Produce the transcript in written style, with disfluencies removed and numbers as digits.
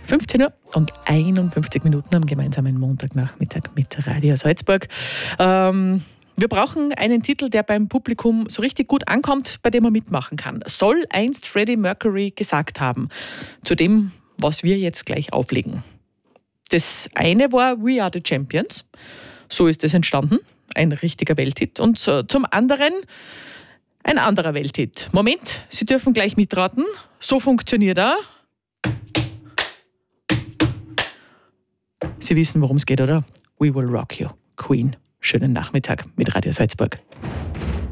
15 Uhr und 51 Minuten am gemeinsamen Montagnachmittag mit Radio Salzburg. Wir brauchen einen Titel, der beim Publikum so richtig gut ankommt, bei dem man mitmachen kann. Soll einst Freddie Mercury gesagt haben, zu dem, was wir jetzt gleich auflegen. Das eine war We Are the Champions. So ist es entstanden. Ein richtiger Welthit. Und zum anderen ein anderer Welthit. Moment, Sie dürfen gleich mitraten. So funktioniert er. Sie wissen, worum es geht, oder? We Will Rock You, Queen. Schönen Nachmittag mit Radio Salzburg.